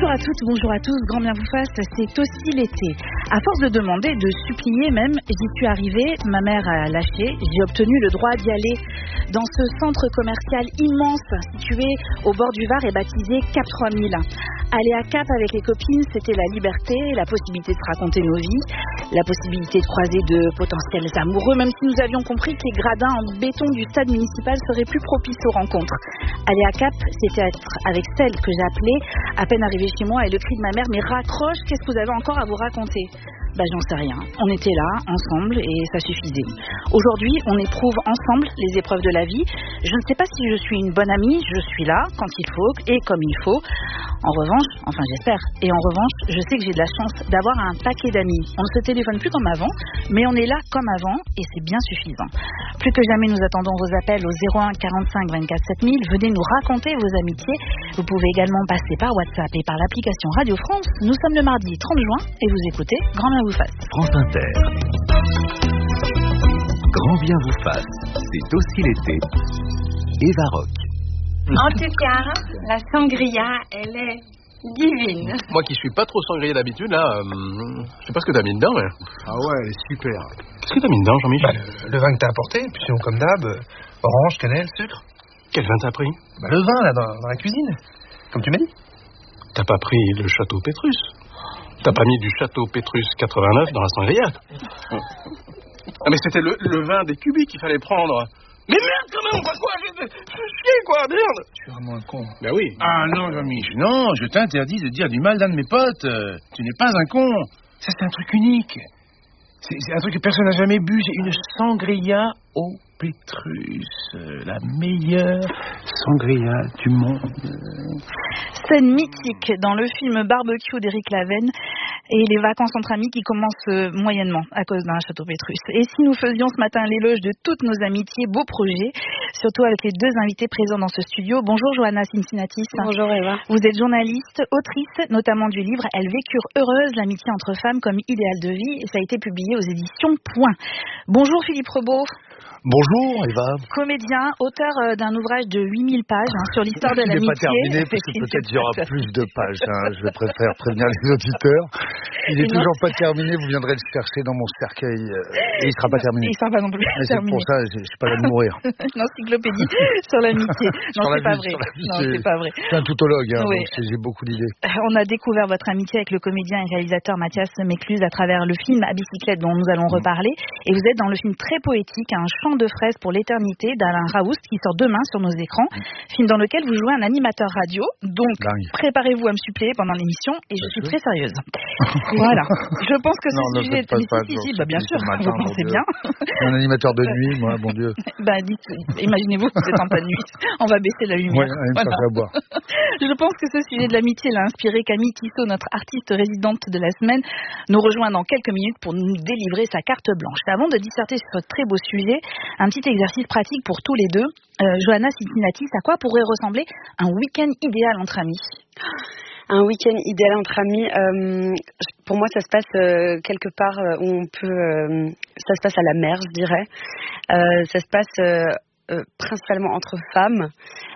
Bonjour à toutes, bonjour à tous, grand bien vous fasse, c'est aussi l'été. À force de demander, de supplier même, j'y suis arrivée, ma mère a lâché, j'ai obtenu le droit d'y aller dans ce centre commercial immense situé au bord du Var et baptisé Cap 3000. Aller à Cap avec les copines, c'était la liberté, la possibilité de se raconter nos vies, la possibilité de croiser de potentiels amoureux, même si nous avions compris que les gradins en béton du stade municipal seraient plus propices aux rencontres. Aller à Cap, c'était être avec celle que j'appelais, à peine arrivée chez moi, et le cri de ma mère, mais raccroche, qu'est-ce que vous avez encore à vous raconter ? J'en sais rien. On était là, ensemble, et ça suffisait. Aujourd'hui, on éprouve ensemble les épreuves de la vie. Je ne sais pas si je suis une bonne amie, je suis là quand il faut et comme il faut. En revanche, enfin j'espère, et en revanche, je sais que j'ai de la chance d'avoir un paquet d'amis. On ne se téléphone plus comme avant, mais on est là comme avant, et c'est bien suffisant. Plus que jamais, nous attendons vos appels au 01 45 24 7000. Venez nous raconter vos amitiés. Vous pouvez également passer par WhatsApp et par l'application Radio France. Nous sommes le mardi 30 juin, et vous écoutez Grand bien vous fasse. France Inter. Grand bien vous fasse, c'est aussi l'été. Eva Rock. En tout cas, la sangria, elle est divine. Moi qui suis pas trop sangria d'habitude, là, je sais pas ce que t'as mis dedans, mais... Ah ouais, elle est super. Qu'est-ce que t'as mis dedans, Jean-Michel? Le vin que t'as apporté, puis sinon comme d'hab, orange, cannelle, sucre. Quel vin t'as pris? Le vin, là, dans la cuisine, comme tu m'as dit. T'as pas pris le Château Pétrus? T'as pas mis du Château Pétrus 89 dans la sangria? Ah mais c'était le vin des cubiques qu'il fallait prendre. Mais merde quand même, quoi, je chier quoi, merde. Tu es vraiment un con. Ben oui. Ah non, Jean-Mich, non, je t'interdis de dire du mal d'un de mes potes. Tu n'es pas un con. Ça, c'est un truc unique. C'est un truc que personne n'a jamais bu. C'est une sangria au Pétrus. La meilleure sangria du monde. Scène mythique dans le film Barbecue d'Éric Laven et les vacances entre amis qui commencent moyennement à cause d'un Château Pétrus. Et si nous faisions ce matin l'éloge de toutes nos amitiés, beaux projets, surtout avec les deux invités présents dans ce studio. Bonjour Johanna Cincinnatis. Bonjour Eva. Vous êtes journaliste, autrice notamment du livre Elles vécurent heureuses, l'amitié entre femmes comme idéal de vie, et ça a été publié aux éditions Point. Bonjour Philippe Rebaud. Bonjour Eva. Comédien, auteur d'un ouvrage de 8000 pages sur l'histoire de l'amitié. Il n'est pas terminé parce que peut-être il y aura plus de pages. Je préfère prévenir les auditeurs. Il n'est toujours pas terminé, vous viendrez le chercher dans mon cercueil et il ne sera pas terminé. Il ne sera pas non plus terminé. C'est pour ça, je ne suis pas là de mourir. Une encyclopédie sur l'amitié. Non, c'est pas vrai. Non, c'est pas vrai. Je suis un tautologue, oui. Donc j'ai beaucoup d'idées. On a découvert votre amitié avec le comédien et réalisateur Mathias Mécluse à travers le film À bicyclette dont nous allons reparler. Et vous êtes dans le film très poétique, Un chant de fraises pour l'éternité d'Alain Raoust qui sort demain sur nos écrans. Film dans lequel vous jouez un animateur radio. Donc, préparez-vous à me suppléer pendant l'émission et je suis très sérieuse. Voilà. Je pense que ce sujet est... bien sûr, vous pensez bien. Un animateur de nuit, moi, bon Dieu. Imaginez-vous que vous êtes en pleine nuit. On va baisser la lumière. Ouais, voilà. À boire. Je pense que ce sujet de l'amitié l'a inspiré Camille Tissot, notre artiste résidente de la semaine, nous rejoint dans quelques minutes pour nous délivrer sa carte blanche. Avant de disserter sur ce très beau sujet, un petit exercice pratique pour tous les deux. Johanna Cincinnatis, à quoi pourrait ressembler un week-end idéal entre amis ? Un week-end idéal entre amis, pour moi ça se passe quelque part où on peut... ça se passe à la mer, je dirais. Ça se passe principalement entre femmes.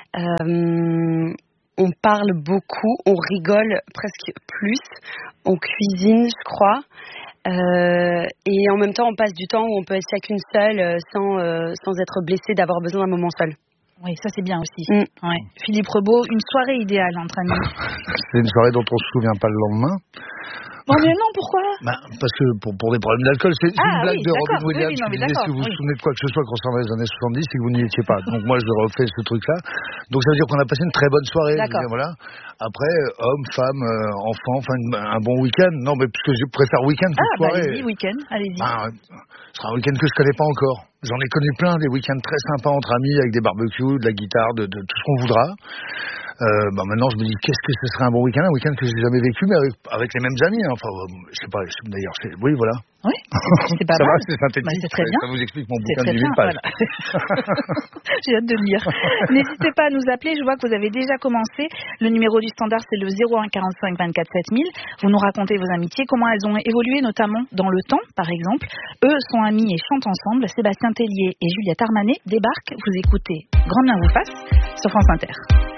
On parle beaucoup, on rigole presque plus, on cuisine, je crois. Et en même temps, on passe du temps où on peut être chacune seule sans être blessée d'avoir besoin d'un moment seul. Oui, ça c'est bien aussi. Ouais. Philippe Rebaud, une soirée idéale entre amis. C'est une soirée dont on se souvient pas le lendemain. Bon, mais non, pourquoi ? Parce que pour des problèmes d'alcool, c'est une blague de Robin Williams qui disait si vous vous souvenez de quoi que ce soit concernant les années 70, c'est que vous n'y étiez pas. Donc moi je refais ce truc-là. Donc ça veut dire qu'on a passé une très bonne soirée. Dire, voilà. Après, hommes, femmes, enfants, enfin un bon week-end. Non, mais puisque je préfère week-end que soirée. Allez-y, week-end, allez-y. Ce sera un week-end que je connais pas encore. J'en ai connu plein, des week-ends très sympas entre amis avec des barbecues, de la guitare, de tout ce qu'on voudra. Maintenant je me dis qu'est-ce que ce serait un bon week-end que j'ai jamais vécu mais avec les mêmes amis, hein. Enfin je sais pas d'ailleurs oui voilà. Oui, c'est pas ça mal. Va, c'est synthétique. C'est très bien. Ça vous explique mon bouquin de 1000 pages. Voilà. J'ai hâte de le lire. N'hésitez pas à nous appeler, je vois que vous avez déjà commencé. Le numéro du standard c'est le 01 45 24 7000. Vous nous racontez vos amitiés, comment elles ont évolué notamment dans le temps par exemple. Eux sont amis et chantent ensemble. Sébastien Tellier et Juliette Armanet débarquent. Vous écoutez Grand bien vous fasse sur France Inter.